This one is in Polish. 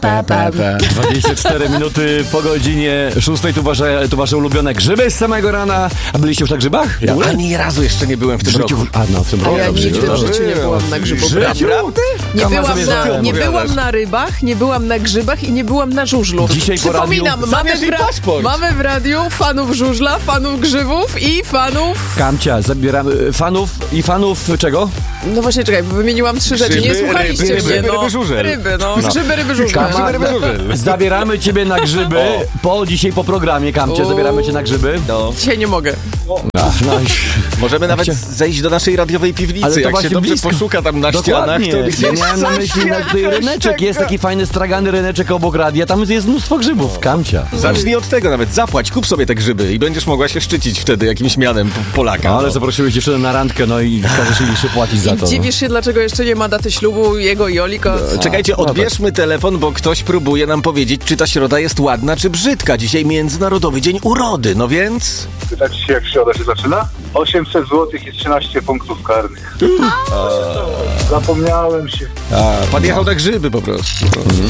24 minuty po godzinie 6. Tu wasze ulubione grzyby z samego rana. A byliście już na grzybach? Ja ani razu jeszcze nie byłem w tym roku. W tym roku. Ja nigdy w życiu nie byłam na grzybach. Nie byłam na rybach, nie byłam na grzybach i nie byłam na żużlu. Dzisiaj po Przypominam, mamy w radiu fanów żużla, fanów grzybów i fanów... Kamcia, zabieramy fanów czego? No właśnie, czekaj, bo wymieniłam 3 rzeczy. Nie słuchaliście mnie. Ryby, żużel. Grzyby, żużel. Zabieramy ciebie na grzyby. Dzisiaj po programie, Kamcie, zabieramy cię na grzyby. Dzisiaj nie mogę. Możemy nawet zejść do naszej radiowej piwnicy. Jak się dobrze poszuka tam na ścianach, to gdzieś... Miałem na myśli ryneczek. Jest taki fajny, stragany ryneczek obok radia. Tam jest mnóstwo grzybów, Kamcia. Zacznij od tego nawet. Zapłać, kup sobie te grzyby i będziesz mogła się szczycić wtedy jakimś mianem Polaka. Ale zaprosiłeś dziewczynę na randkę, i każesz jej jeszcze płacić za to. Dziwisz się, dlaczego jeszcze nie ma daty ślubu jego i Olika? Czekajcie, odbierzmy telefon, bo ktoś próbuje nam powiedzieć, czy ta środa jest ładna, czy brzydka. Dzisiaj Międzynarodowy Dzień Urody, no więc... Pytać się, jak środa się zaczyna? 800 zł i 13 punktów karnych. Zapomniałem się. Pan jechał na grzyby po prostu.